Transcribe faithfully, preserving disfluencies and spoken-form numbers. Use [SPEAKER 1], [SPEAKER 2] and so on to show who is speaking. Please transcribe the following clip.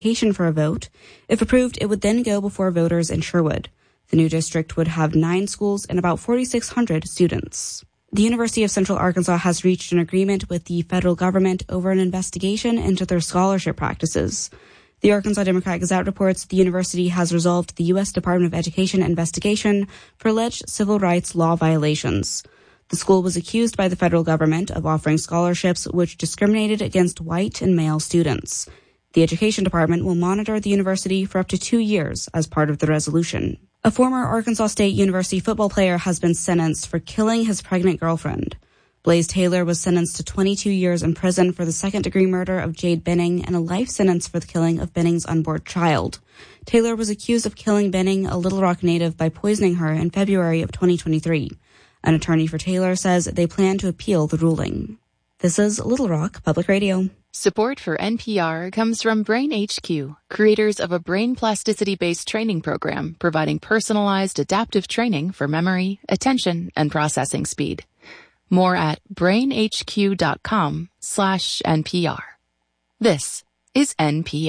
[SPEAKER 1] application for a vote. If approved, it would then go before voters in Sherwood. The new district would have nine schools and about forty-six hundred students. The University of Central Arkansas has reached an agreement with the federal government over an investigation into their scholarship practices. The Arkansas Democrat-Gazette reports the university has resolved the U S Department of Education investigation for alleged civil rights law violations. The school was accused by the federal government of offering scholarships which discriminated against white and male students. The Education Department will monitor the university for up to two years as part of the resolution. A former Arkansas State University football player has been sentenced for killing his pregnant girlfriend. Blaze Taylor was sentenced to twenty-two years in prison for the second-degree murder of Jade Benning and a life sentence for the killing of Benning's unborn child. Taylor was accused of killing Benning, a Little Rock native, by poisoning her in February of twenty twenty-three. An attorney for Taylor says they plan to appeal the ruling. This is Little Rock Public Radio.
[SPEAKER 2] Support for N P R comes from Brain H Q, creators of a brain plasticity-based training program providing personalized adaptive training for memory, attention, and processing speed. More at brainhq.com slash NPR. This is N P R.